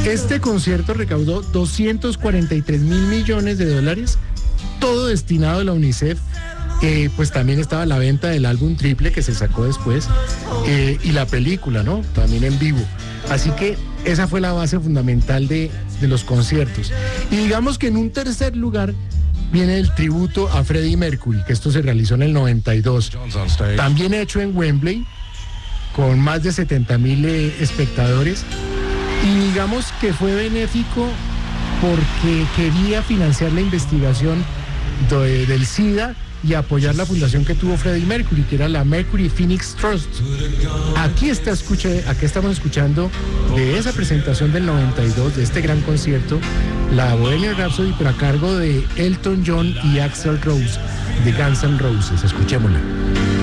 Este concierto recaudó 243 mil millones de dólares, todo destinado a la UNICEF. Pues también estaba la venta del álbum triple que se sacó después, y la película, ¿no? También en vivo. Así que esa fue la base fundamental de los conciertos. Y digamos que en un tercer lugar viene el tributo a Freddie Mercury, que esto se realizó en el 92. También hecho en Wembley, con más de 70,000 espectadores. Y digamos que fue benéfico porque quería financiar la investigación del SIDA y apoyar la fundación que tuvo Freddie Mercury, que era la Mercury Phoenix Trust. Aquí estamos escuchando de esa presentación del 92, de este gran concierto, la Bohemian Rhapsody, pero a cargo de Elton John y Axl Rose, de Guns N' Roses. Escuchémosla.